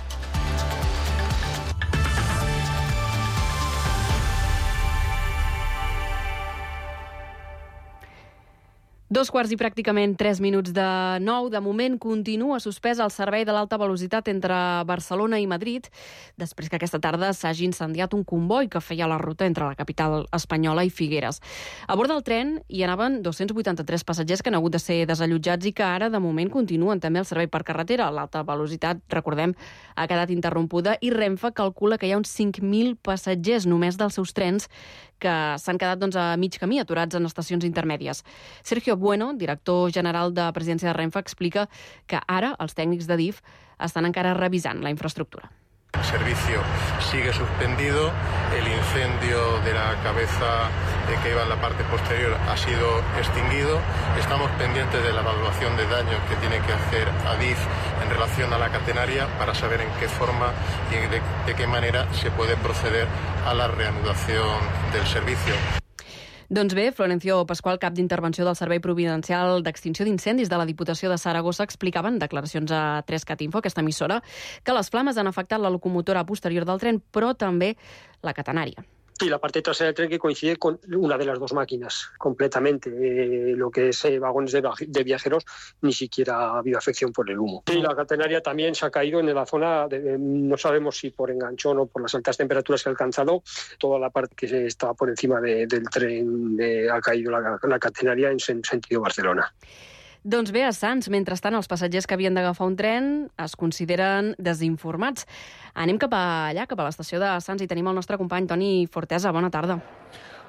Speaker 1: 2:15 i pràcticament 3 minuts de 9. De moment continua suspès el servei de l'alta velocitat entre Barcelona i Madrid, després que aquesta tarda s'hagi incendiat un comboi que feia la ruta entre la capital espanyola i Figueres. A bord del tren hi anaven 283 passatgers que han hagut de ser desallotjats i que ara, de moment, continuen també el servei per carretera. L'alta velocitat, recordem, ha quedat interrompuda i Renfe calcula que hi ha uns 5.000 passatgers només dels seus trens que s'han quedat a mig camí, aturats en estacions intermèdies. Sergio Bueno, director general de Presidència de Renfe, explica que ara els tècnics de DIF estan encara revisant la infraestructura.
Speaker 3: El servicio sigue suspendido, el incendio de la cabeza que iba en la parte posterior ha sido extinguido. Estamos pendientes de la evaluación de daños que tiene que hacer ADIF en relación a la catenaria para saber en qué forma y de qué manera se puede proceder a la reanudación del servicio.
Speaker 1: Doncs bé, Florencio Pascual, cap d'intervenció del Servei Providencial d'Extinció d'Incendis de la Diputació de Saragossa, explicaven en declaracions a 3CAT Info, aquesta emissora, que les flames han afectat la locomotora posterior del tren, però també la catenària.
Speaker 6: Y la parte trasera del tren que coincide con una de las dos máquinas completamente. Lo que es vagones de viajeros, ni siquiera ha habido afección por el humo. Y la catenaria también se ha caído en la zona, no sabemos si por enganchón o por las altas temperaturas que ha alcanzado, toda la parte que estaba por encima del tren ha caído la catenaria en sentido Barcelona.
Speaker 1: Doncs bé, a Sants, mentrestant, els passatgers que havien d'agafar un tren es consideren desinformats. Anem cap allà, cap a l'estació de Sants, i tenim el nostre company Toni Fortesa. Bona tarda.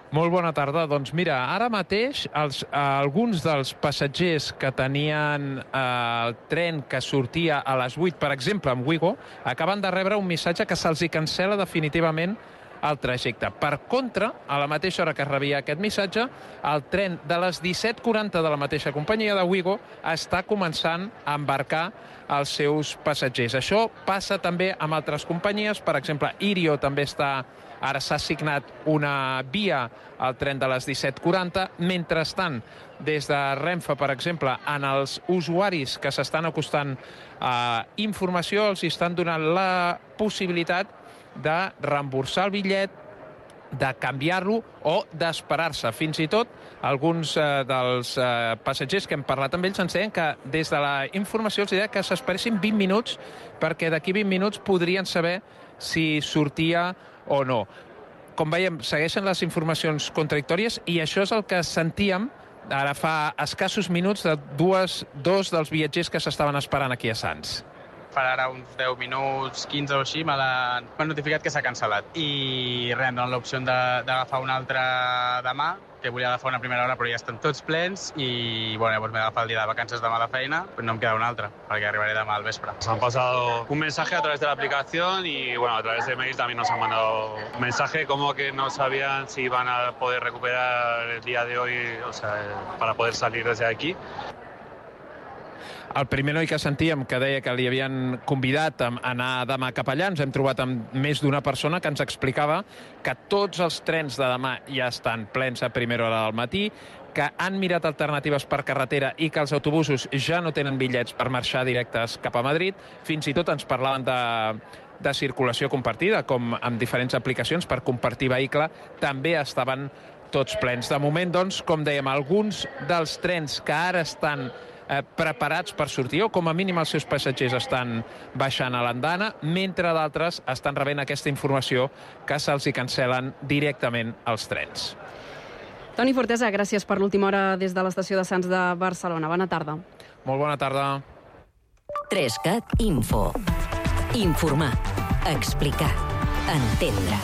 Speaker 7: Molt bona tarda. Doncs mira, ara mateix alguns dels passatgers que tenien el tren que sortia a les 8, per exemple, amb Wigo, acaben de rebre un missatge que se'ls hi cancela definitivament el trajecte. Per contra, a la mateixa hora que es rebia aquest missatge, el tren de les 17:40 de la mateixa companyia de Wigo està començant a embarcar els seus passatgers. Això passa també amb altres companyies. Per exemple, Irio també ara s'ha assignat una via al tren de les 17:40. Mentrestant, des de Renfe, per exemple, en els usuaris que s'estan acostant a informació, els estan donant la possibilitat de reemborsar el bitllet, de canviar-lo o d'esperar-se. Fins i tot, alguns dels passatgers que hem parlat amb ells ens deien que des de la informació els deia que s'esperessin 20 minuts perquè d'aquí 20 minuts podrien saber si sortia o no. Com veiem, segueixen les informacions contradictòries i això és el que sentíem ara fa escassos minuts de dos dels viatgers que s'estaven esperant aquí a Sants.
Speaker 9: Farà ara uns 10 minuts, 15 o així, m'han notificat que s'ha cancel·lat. I res, em donen l'opció d'agafar una altra demà, que volia agafar una primera hora, però ja estan tots plens, i bueno, llavors m'he d'agafar el dia de vacances demà de feina, però no em queda una altra, perquè arribaré demà al vespre.
Speaker 10: Nos han pasado un mensaje a través de la aplicación y bueno, a través de mail también nos han mandado un mensaje como que no sabían si iban a poder recuperar el día de hoy, o sea, para poder salir desde aquí.
Speaker 7: El primer noi que sentíem que deia que li havien convidat a anar demà cap allà, ens hem trobat amb més d'una persona que ens explicava que tots els trens de demà ja estan plens a primera hora del matí, que han mirat alternatives per carretera i que els autobusos ja no tenen bitllets per marxar directes cap a Madrid. Fins i tot ens parlaven de circulació compartida, com amb diferents aplicacions per compartir vehicle, també estaven tots plens. De moment, doncs, com dèiem, alguns dels trens que ara estan preparats per sortir, o com a mínim els seus passatgers estan baixant a l'andana, mentre d'altres estan rebent aquesta informació que se'ls hi cancel·len directament els trens.
Speaker 1: Toni Fortesa, gràcies per l'última hora des de l'estació de Sants de Barcelona. Bona tarda.
Speaker 7: Molt bona tarda.
Speaker 8: 3CAT Info. Informar, explicar, entendre.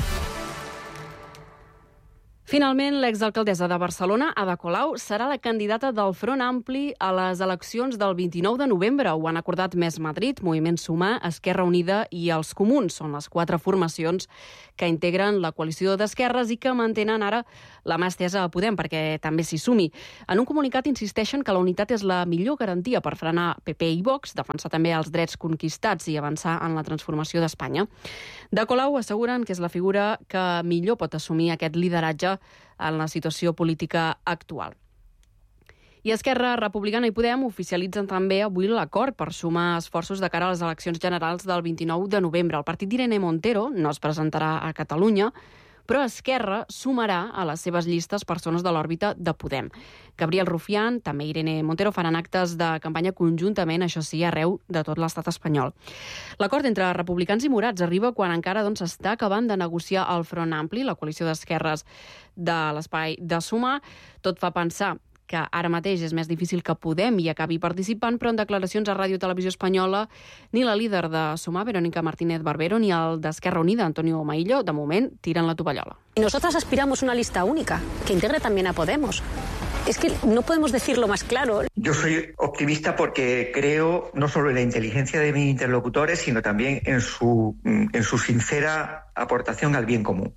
Speaker 1: Finalment, l'exalcaldessa de Barcelona, Ada Colau, serà la candidata del Front Ampli a les eleccions del 29 de novembre. Ho han acordat Més Madrid, Moviment Sumar, Esquerra Unida i els Comuns. Són les 4 formacions que integren la coalició d'esquerres i que mantenen ara la mà estesa a Podem perquè també s'hi sumi. En un comunicat insisteixen que la unitat és la millor garantia per frenar PP i Vox, defensar també els drets conquistats i avançar en la transformació d'Espanya. De Colau asseguren que és la figura que millor pot assumir aquest lideratge en la situació política actual. I Esquerra Republicana i Podem oficialitzen també avui l'acord per sumar esforços de cara a les eleccions generals del 29 de novembre. El partit d'Irene Montero no es presentarà a Catalunya, però Esquerra sumarà a les seves llistes persones de l'òrbita de Podem. Gabriel Rufián, també Irene Montero, faran actes de campanya conjuntament, això sí, arreu de tot l'estat espanyol. L'acord entre republicans i morats arriba quan encara s'està acabant de negociar el Front Ampli, la coalició d'esquerres de l'Espai de Sumar. Tot fa pensar que ara mateix és més difícil que Podem hi acabi participant, però en declaracions a Ràdio Televisió Espanyola ni la líder de Sumar, Verónica Martínez Barbero, ni el d'Esquerra Unida, Antonio Maillo, de moment tiren la tovallola.
Speaker 11: Y nosotras aspiramos a una lista única, que integre también a Podemos. Es que no podemos decirlo más claro.
Speaker 13: Yo soy optimista porque creo no solo en la inteligencia de mis interlocutores, sino también en su sincera aportación al bien común.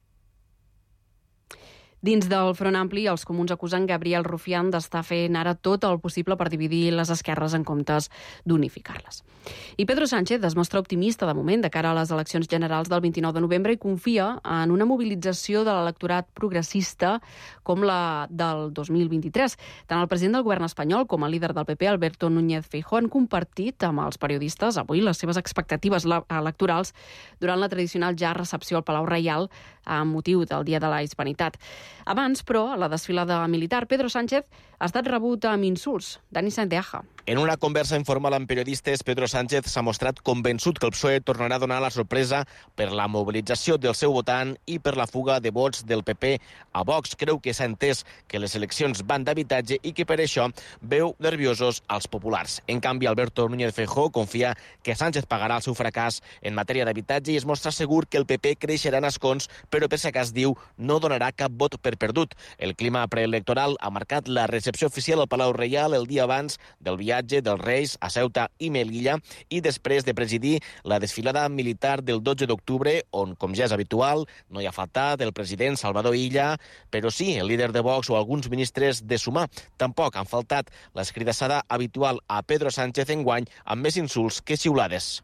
Speaker 1: Dins del Front Ampli, els comuns acusen Gabriel Rufián d'estar fent ara tot el possible per dividir les esquerres en comptes d'unificar-les. I Pedro Sánchez es mostra optimista de moment de cara a les eleccions generals del 29 de novembre i confia en una mobilització de l'electorat progressista com la del 2023. Tant el president del govern espanyol com el líder del PP, Alberto Núñez Feijóo, han compartit amb els periodistes avui les seves expectatives electorals durant la tradicional ja recepció al Palau Reial amb motiu del Dia de la Hispanitat. Abans, però, a la desfilada militar, Pedro Sánchez ha estat rebut amb insults. Dani Santiago.
Speaker 26: En una conversa informal amb periodistes, Pedro Sánchez s'ha mostrat convençut que el PSOE tornarà a donar la sorpresa per la mobilització del seu votant i per la fuga de vots del PP a Vox. Creu que s'ha entès que les eleccions van d'habitatge i que per això veu nerviosos als populars. En canvi, Alberto Núñez Feijóo confia que Sánchez pagarà el seu fracàs en matèria d'habitatge i es mostra segur que el PP creixerà en escons, però per si acas diu no donarà cap vot per perdut. El clima preelectoral ha marcat la recepció oficial al Palau Reial el dia abans del viatge dels Reis a Ceuta i Melilla i després de presidir la desfilada militar del 12 d'octubre, on, com ja és habitual, no hi ha faltat el president Salvador Illa, però sí el líder de Vox o alguns ministres de Sumar. Tampoc han faltat l'escridassada habitual a Pedro Sánchez enguany amb més insults que xiulades.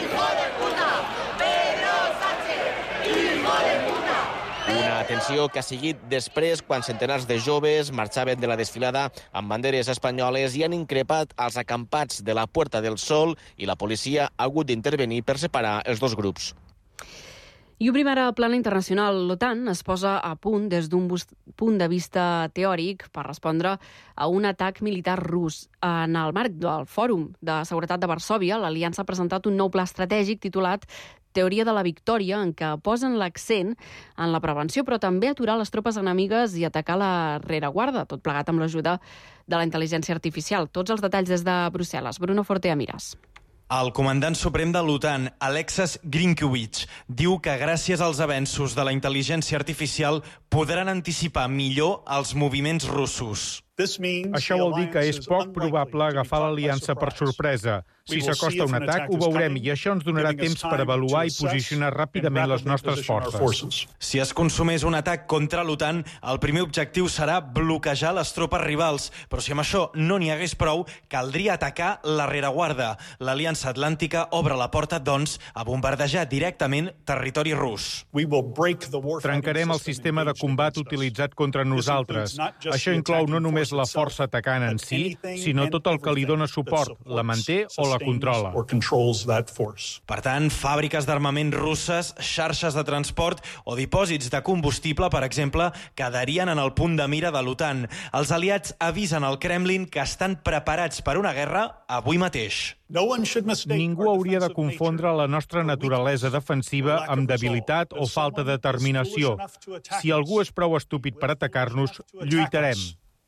Speaker 26: Una atenció que ha seguit després quan centenars de joves marxaven de la desfilada amb banderes espanyoles i han increpat els acampats de la Puerta del Sol i la policia ha hagut d'intervenir per separar els dos grups.
Speaker 1: I obrim ara plana internacional. L'OTAN es posa a punt des d'un punt de vista teòric per respondre a un atac militar rus. En el marc del Fòrum de Seguretat de Varsòvia, l'Aliança ha presentat un nou pla estratègic titulat Teoria de la victòria, en què posen l'accent en la prevenció, però també aturar les tropes enemigues i atacar la rereguarda, tot plegat amb l'ajuda de la intel·ligència artificial. Tots els detalls des de Brussel·les. Bruno Fortea Miras.
Speaker 2: El comandant suprem de l'OTAN, Alexis Grinkewicz, diu que gràcies als avenços de la intel·ligència artificial podran anticipar millor els moviments russos.
Speaker 18: Això vol dir que és poc probable agafar l'aliança per sorpresa. Si s'acosta un atac, ho veurem, i això ens donarà temps per avaluar i posicionar ràpidament les nostres forces.
Speaker 2: Si es consumés un atac contra l'OTAN, el primer objectiu serà bloquejar les tropes rivals. Però si amb això no n'hi hagués prou, caldria atacar la rereguarda. L'Aliança Atlàntica obre la porta, doncs, a bombardejar directament territori rus.
Speaker 18: Trencarem el sistema de combat utilitzat contra nosaltres. Això inclou no només la força atacant en si, sinó tot el que li dona suport, la manté o la controla.
Speaker 2: Per tant, fàbriques d'armament russes, xarxes de transport o dipòsits de combustible, per exemple, quedarien en el punt de mira de l'OTAN. Els aliats avisen al Kremlin que estan preparats per una guerra avui mateix.
Speaker 18: Ningú hauria de confondre la nostra naturalesa defensiva amb debilitat o falta de determinació. Si algú és prou estúpid per atacar-nos, lluitarem.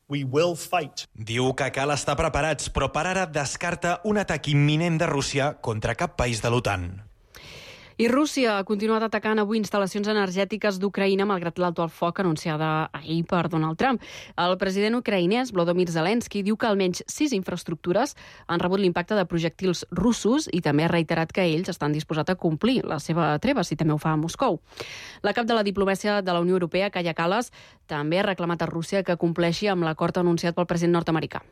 Speaker 2: Diu que cal estar preparats, però per ara descarta un atac imminent de Rússia contra cap país de l'OTAN.
Speaker 1: I Rússia ha continuat atacant avui instal·lacions energètiques d'Ucraïna malgrat l'alto al foc anunciada ahir per Donald Trump. El president ucraïnès, Volodymyr Zelensky, diu que almenys 6 infraestructures han rebut l'impacte de projectils russos i també ha reiterat que ells estan disposats a complir la seva treva, si també ho fa a Moscou. La cap de la diplomàcia de la Unió Europea, Kaja Kallas, també ha reclamat a Rússia que compleixi amb l'acord anunciat pel president nord-americà.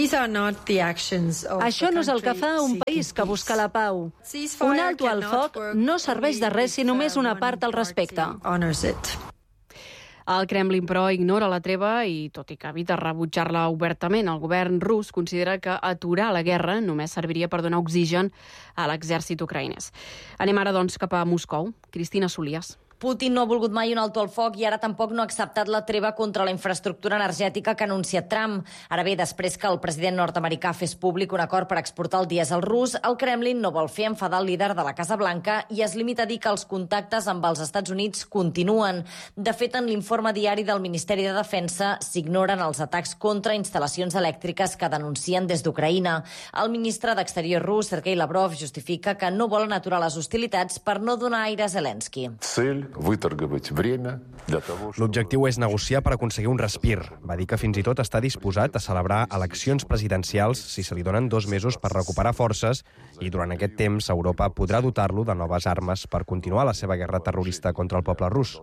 Speaker 12: Això no és el que fa un país que busca la pau. Un alto al foc no serveix de res si només una part al respecte.
Speaker 1: El Kremlin, però, ignora la treva i, tot i que evita rebutjar-la obertament, el govern rus considera que aturar la guerra només serviria per donar oxigen a l'exèrcit ucraïnès. Anem ara, doncs, cap a Moscou. Cristina Solias.
Speaker 14: Putin no ha volgut mai un alto al foc i ara tampoc no ha acceptat la treva contra la infraestructura energètica que ha anunciat Trump. Ara bé, després que el president nord-americà fes públic un acord per exportar el dièsel rus, el Kremlin no vol fer enfadar el líder de la Casa Blanca i es limita a dir que els contactes amb els Estats Units continuen. De fet, en l'informe diari del Ministeri de Defensa s'ignoren els atacs contra instal·lacions elèctriques que denuncien des d'Ucraïna. El ministre d'Exterior rus, Sergei Lavrov, justifica que no volen aturar les hostilitats per no donar aire a Zelensky.
Speaker 15: L'objectiu és negociar per aconseguir un respir. Va dir que fins i tot està disposat a celebrar eleccions presidencials si se li donen 2 mesos per recuperar forces i durant aquest temps Europa podrà dotar-lo de noves armes per continuar la seva guerra terrorista contra el poble rus.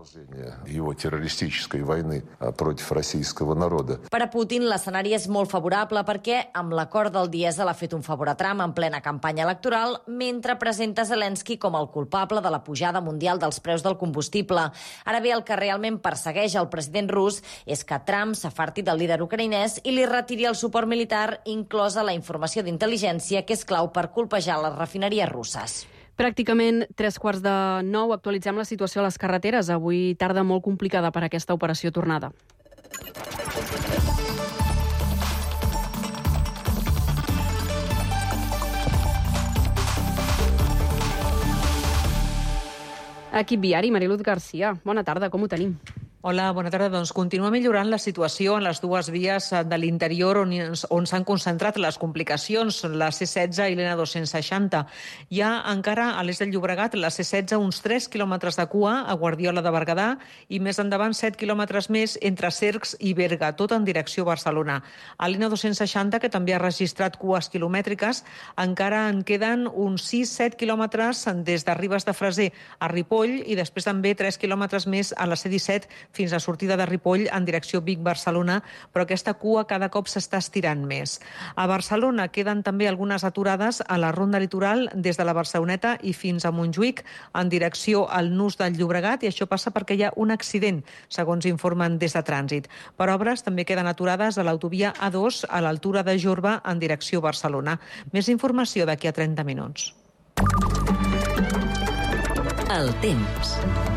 Speaker 14: Per a Putin l'escenari és molt favorable perquè amb l'acord del dièsel ha fet un favor a Trump en plena campanya electoral mentre presenta Zelensky com el culpable de la pujada mundial dels preus del combustible. Ara bé, el que realment persegueix el president rus és que Trump s'afarti del líder ucraïnès i li retiri el suport militar, inclosa la informació d'intel·ligència, que és clau per colpejar les refineries russes.
Speaker 1: Pràcticament 8:45 actualitzem la situació a les carreteres. Avui tarda molt complicada per aquesta operació tornada. Equip viari, Mariluz Garcia. Bona tarda, com ho tenim?
Speaker 16: Hola, bona tarda. Doncs continua millorant la situació en les dues vies de l'interior on s'han concentrat les complicacions, la C16 i l'N260. Hi ha encara a l'est del Llobregat, la C16, uns 3 quilòmetres de cua a Guardiola de Berguedà i més endavant 7 quilòmetres més entre Cercs i Berga, tot en direcció Barcelona. A l'N260, que també ha registrat cues quilomètriques, encara en queden uns 6-7 quilòmetres des de Ribes de Freser a Ripoll i després també 3 quilòmetres més a la C17 fins a sortida de Ripoll en direcció Vic-Barcelona, però aquesta cua cada cop s'està estirant més. A Barcelona queden també algunes aturades a la ronda litoral des de la Barceloneta i fins a Montjuïc en direcció al Nus del Llobregat, i això passa perquè hi ha un accident, segons informen des de Trànsit. Per obres també queden aturades a l'autovia A2 a l'altura de Jorba en direcció Barcelona. Més informació d'aquí a 30 minuts.
Speaker 8: El temps.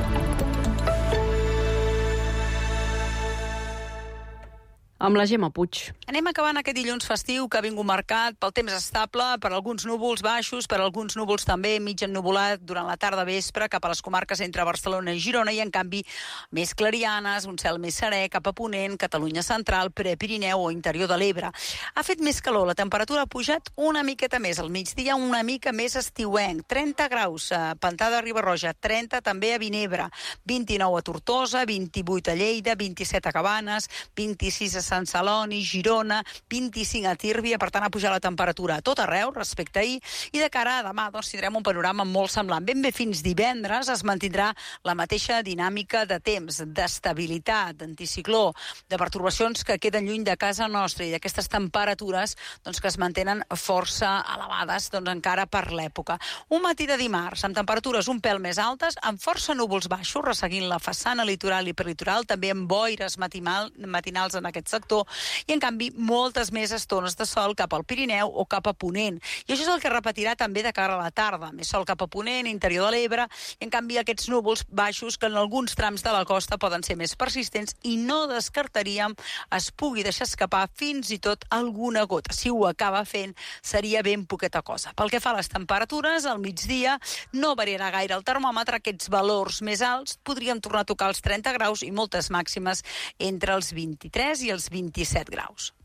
Speaker 1: Amb la Gemma Puig.
Speaker 17: Anem acabant aquest dilluns festiu que ha vingut marcat pel temps estable, per alguns núvols baixos, per alguns núvols també mig ennuvolat durant la tarda vespre cap a les comarques entre Barcelona i Girona i, en canvi, més clarianes, un cel més serè cap a Ponent, Catalunya central, Prepirineu o interior de l'Ebre. Ha fet més calor, la temperatura ha pujat una miqueta més, al migdia una mica més estiuenc, 30 graus a Pantà de Riba-roja, 30 també a Vinebre, 29 a Tortosa, 28 a Lleida, 27 a Cabanes, 26 a Sant Celoni, Girona, 25 a Tírvia, per tant ha pujat la temperatura a tot arreu respecte a ahir, i de cara a demà doncs, tindrem un panorama molt semblant. Ben bé fins divendres es mantindrà la mateixa dinàmica de temps, d'estabilitat, d'anticicló, de pertorbacions que queden lluny de casa nostra i d'aquestes temperatures doncs, que es mantenen força elevades doncs, encara per l'època. Un matí de dimarts amb temperatures un pèl més altes, amb força núvols baixos, resseguint la façana litoral i perlitoral, també amb boires matinals en aquest sector, i en canvi moltes més estones de sol cap al Pirineu o cap a Ponent. I això és el que repetirà també de cara a la tarda. Més sol cap a Ponent, interior de l'Ebre, i en canvi aquests núvols baixos que en alguns trams de la costa poden ser més persistents i no descartaríem es pugui deixar escapar fins i tot alguna gota. Si ho acaba fent, seria ben poqueta cosa. Pel que fa a les temperatures, al migdia no variarà gaire el termòmetre, aquests valors més alts podrien tornar a tocar els 30 graus i moltes màximes entre els 23 i els 27 graus.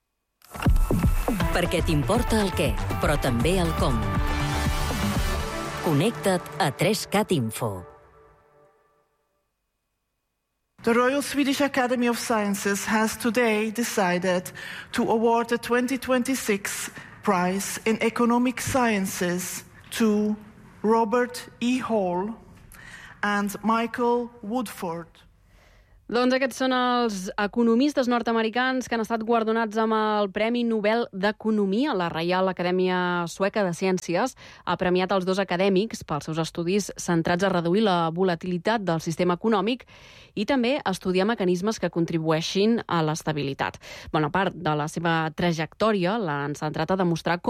Speaker 8: Perquè t'importa el què, però també el com. Connecta't a 3CAT Info.
Speaker 19: The Royal Swedish Academy of Sciences has today decided to award the 2026 prize in economic sciences to Robert E. Hall and Michael Woodford.
Speaker 1: Doncs aquests són els economistes nord-americans que han estat guardonats amb el Premi Nobel d'Economia. La Reial Acadèmia Sueca de Ciències ha premiat els dos acadèmics pels seus estudis centrats a reduir la volatilitat del sistema econòmic i també a estudiar mecanismes que contribueixin a l'estabilitat. Bona part de la seva trajectòria l'han centrat a demostrar com